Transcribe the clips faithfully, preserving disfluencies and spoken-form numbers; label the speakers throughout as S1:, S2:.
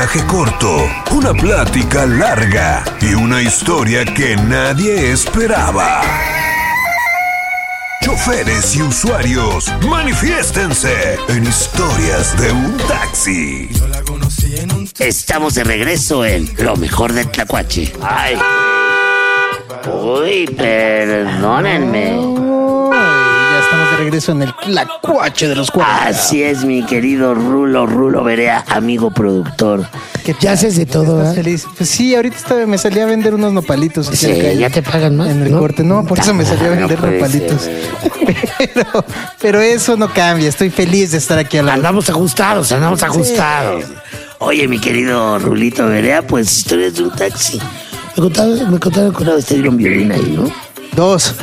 S1: viaje corto, una plática larga y una historia que nadie esperaba. Choferes y usuarios, manifiéstense en Historias de un Taxi.
S2: Estamos de regreso en Lo Mejor del Tlacuache. Ay. Uy, perdónenme.
S3: Uy, ya estamos de regreso en el Tlacuache de los cuarenta.
S2: Así es, mi querido Rulo, Rulo Berea, amigo productor.
S3: ¿Qué ya haces de todo, ¿verdad? Feliz. Pues sí, ahorita estaba, me salí a vender unos nopalitos.
S2: Sí, ya te pagan más.
S3: En el
S2: ¿no?
S3: corte, no, por eso me salí a vender no nopalitos. Pero, pero eso no cambia, estoy feliz de estar aquí a la...
S2: Andamos ajustados, andamos ajustados. Sí. Oye, mi querido Rulito Berea, pues Historias de un Taxi. Me contaron, me contaron que una vez te dieron violín ahí, ¿no?
S3: Dos.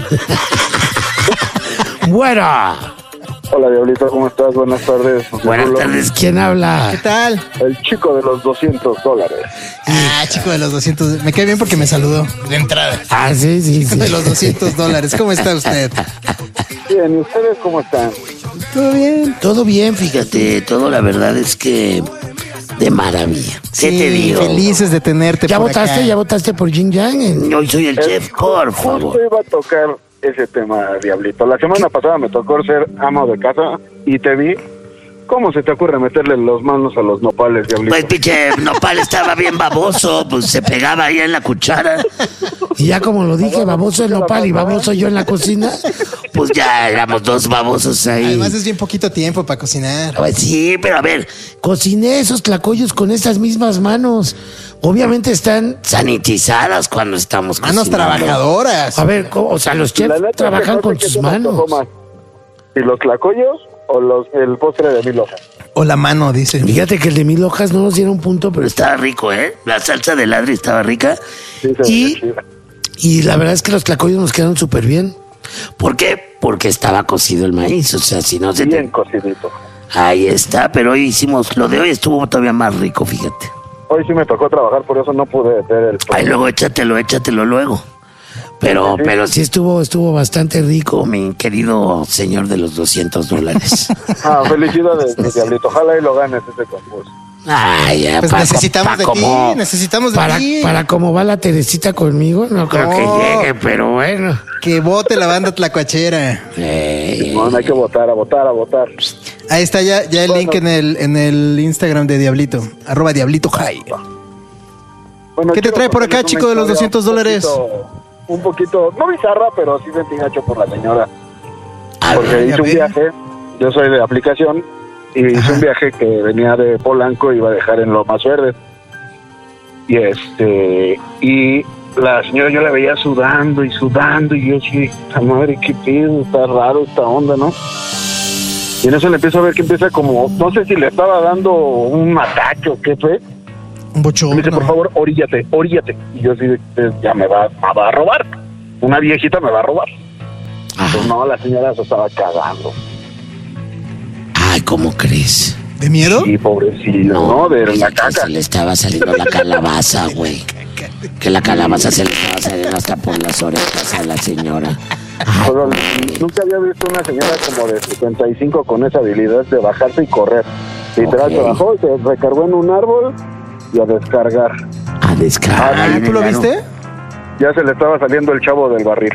S2: Bueno.
S4: Hola, Diablito, ¿cómo estás? Buenas tardes.
S2: Buenas Rulo. tardes, ¿quién habla?
S3: ¿Qué tal?
S4: El chico de los doscientos dólares.
S3: Ah, chico de los doscientos. Me cae bien porque me saludó de entrada.
S2: Ah, sí, sí,
S3: chico
S2: sí.
S3: de los doscientos dólares. ¿Cómo está usted?
S4: Bien, ¿y ustedes cómo están?
S3: Todo bien.
S2: Todo bien, fíjate. Todo, la verdad es que de maravilla. ¿Qué
S3: sí,
S2: te digo?
S3: Felices de tenerte
S2: ¿Ya
S3: por
S2: votaste?
S3: acá.
S2: ¿Ya votaste por Jin Yang? Hoy soy el, el chef, por favor.
S4: Justo iba a tocar ese tema, Diablito. La semana ¿Qué? pasada me tocó ser amo de casa y te vi. ¿Cómo se te ocurre meterle las manos a los nopales, Diablito?
S2: Pues, pinche nopal estaba bien baboso, pues se pegaba ahí en la cuchara. Y ya como lo dije, baboso el nopal y baboso yo en la cocina, pues ya éramos dos babosos ahí.
S3: Además es bien poquito tiempo para cocinar.
S2: Pues sí, pero a ver, cociné esos tlacoyos con esas mismas manos. Obviamente están sanitizadas cuando estamos
S3: manos
S2: cocinando.
S3: trabajadoras.
S2: A ver, o sea, los chefs trabajan no con sus manos.
S4: ¿Y los tlacoyos o los el postre de mil hojas?
S3: O la mano, dicen.
S2: Fíjate que el de mil hojas no nos dieron punto, pero estaba rico, ¿eh? La salsa de ladri estaba rica.
S4: Sí,
S2: y, y la verdad es que los tlacoyos nos quedaron súper bien. ¿Por qué? Porque estaba cocido el maíz, o sea, si no se
S4: bien
S2: te...
S4: cocidito.
S2: Ahí está, pero hoy hicimos, lo de hoy estuvo todavía más rico, fíjate.
S4: Hoy sí me tocó trabajar, por eso no pude ver el...
S2: Ay, luego échatelo, échatelo luego. Pero, sí. pero sí estuvo, estuvo bastante rico, mi querido señor de los doscientos dólares.
S4: Ah, felicidades, mi Diablito. Ojalá y lo ganes ese concurso.
S2: Ay, ya,
S3: pues
S2: para,
S3: necesitamos
S2: para
S3: de
S2: como,
S3: ti, necesitamos de
S2: para,
S3: ti.
S2: Para cómo va la Teresita conmigo, no creo no, que llegue, pero bueno.
S3: Que vote la banda tlacuachera.
S2: Hey.
S4: No, no hay que votar, a votar, a votar.
S3: Ahí está ya, ya el bueno. link en el, en el Instagram de Diablito, arroba Diablito High. Bueno, ¿qué te trae por acá, chico de los doscientos dólares?
S4: Un poquito, no bizarra, pero sí sentí gacho por la señora.
S2: A
S4: porque
S2: ver,
S4: hice un viaje, yo soy de aplicación, y hice Ajá. un viaje que venía de Polanco, iba a dejar en Lomas Verdes. Y este, y la señora yo la veía sudando y sudando, y yo sí, esta madre, qué pido, está raro esta onda, ¿no? Y en eso le empiezo a ver que empieza como, no sé si le estaba dando un ataque o qué fue.
S3: Un bochorno.
S4: Me dice, por favor, oríllate, oríllate. Y yo así, ya me va, me va a robar. Una viejita me va a robar. Ajá. Pues no, la señora se estaba cagando.
S2: Ay, ¿cómo crees?
S3: ¿De miedo?
S4: Sí, pobrecillo, ¿no? ¿no? De la caca.
S2: Se le estaba saliendo la calabaza, güey. Que la calabaza se le estaba saliendo hasta por las orejas a la señora. Ay,
S4: Pero, nunca había visto una señora como de setenta y cinco con esa habilidad de bajarse y correr. Literal, okay. Se bajó y se recargó en un árbol y a descargar.
S2: A descargar.
S3: Ah, ¿tú lo viste?
S4: Ya se le estaba saliendo el chavo del barril.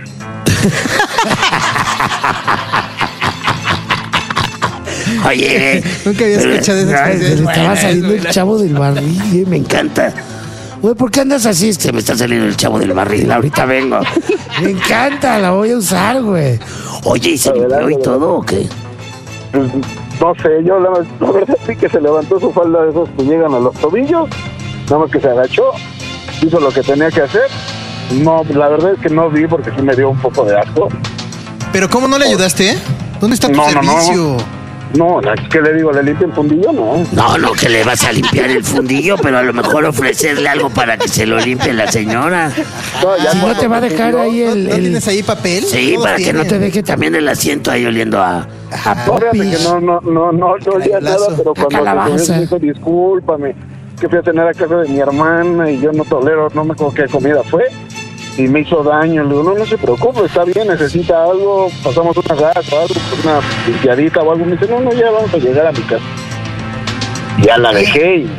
S2: Oye,
S3: nunca había escuchado esa expresión.
S2: Se le estaba saliendo el chavo del barril, eh, me encanta. Güey, ¿por qué andas así? Se me está saliendo el chavo del barril, ahorita vengo. Me encanta, la voy a usar, güey. Oye, ¿y se limpió y todo o qué?
S4: Pues, no sé, yo la, la verdad sí que se levantó su falda de esos que llegan a los tobillos, nada más que se agachó, hizo lo que tenía que hacer. No, la verdad es que no vi porque sí me dio un poco de asco.
S3: ¿Pero cómo no le ayudaste? ¿Dónde está tu
S4: no,
S3: servicio?
S4: No, no. No, ¿qué le digo? ¿Le limpia el fundillo? No.
S2: No, no, que le vas a limpiar el fundillo, pero a lo mejor ofrecerle algo para que se lo limpie la señora.
S4: No, ya
S2: si no te va a dejar ahí el...
S3: ¿No, ¿no
S2: el...
S3: tienes ahí papel?
S2: Sí, para
S3: tienen?
S2: Que no te deje también el asiento ahí oliendo a, a
S4: no, que no, no, no, no, no olía nada, pero cuando se me dijo, discúlpame, que fui a tener a casa de mi hermana y yo no tolero, no me acuerdo qué comida fue. Y me hizo daño, le digo, no, no se preocupe, está bien, necesita algo, pasamos una gasa o algo, una limpiadita o algo, me dice, no, no, ya vamos a llegar a mi casa. Y ya la dejé y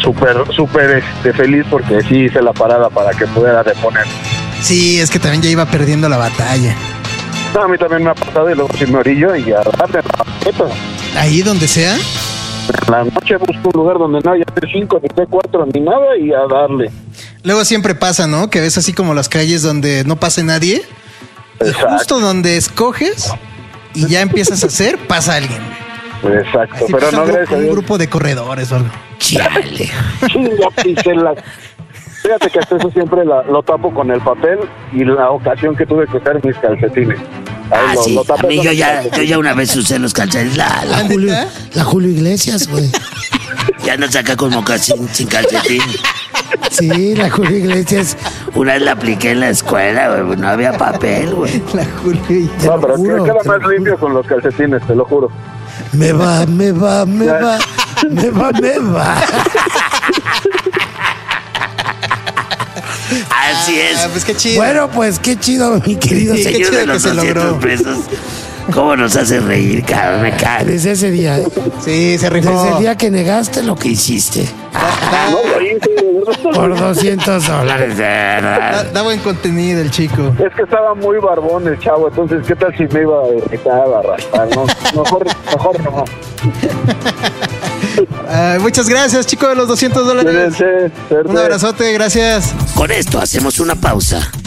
S4: súper, súper este, feliz porque sí hice la parada para que pudiera reponer.
S3: Sí, es que también ya iba perdiendo la batalla.
S4: No, a mí también me ha pasado y luego si me orillo y a darle la puta.
S3: Ahí donde sea.
S4: En la noche busco un lugar donde no haya T cinco, ni T cuatro, ni nada y a darle.
S3: Luego siempre pasa, ¿no? Que ves así como las calles donde no pase nadie.
S4: Exacto.
S3: Y justo donde escoges y ya empiezas a hacer, pasa alguien.
S4: Exacto,
S3: Así
S4: pero
S3: pasa
S4: no
S3: un,
S4: gracias a
S3: un
S4: Dios.
S3: grupo de corredores o algo.
S2: Chale.
S4: Chinga, pisé la- Fíjate que hasta eso siempre la- lo tapo con el papel y la ocasión que tuve que usar mis calcetines. Ahí
S2: Ah,
S4: lo-
S2: sí.
S4: lo tapo
S2: A mí
S4: con
S2: yo
S4: mis
S2: ya, yo
S4: calcetines.
S2: ya una vez usé los calcetines. La, la,
S3: ¿Ah,
S2: Julio,
S3: neta?
S2: la Julio Iglesias, güey. Ya no saca como casi sin, sin calcetín. Sí, la Julio Iglesias. Una vez la apliqué en la escuela, güey. No había papel, güey.
S3: La Julio.
S2: Te
S4: No,
S2: lo
S4: pero
S2: juro,
S4: que queda
S2: te lo
S4: más limpio con los calcetines, te lo juro.
S2: Me va, me va, me va, me va, me va. Así es.
S3: Ah, pues qué chido.
S2: Bueno, pues qué chido, mi querido
S3: Sí, qué
S2: señor
S3: chido
S2: de los
S3: que se
S2: doscientos
S3: logró.
S2: pesos. ¿Cómo nos hace reír, cabrón? Me cae. Desde ese día. ¿eh?
S3: Sí, se rifó.
S2: Desde el día que negaste lo que hiciste.
S4: No lo hice, de verdad.
S2: Por doscientos dólares, de
S3: Da,
S2: verdad.
S3: da buen contenido el chico.
S4: Es que estaba muy barbón el chavo, entonces ¿qué tal si me iba a quitar a raspar? No, mejor, mejor no.
S3: Ah, muchas gracias, chico de los doscientos dólares.
S4: Cuídense, suerte.
S3: Un abrazote, gracias.
S2: Con esto hacemos una pausa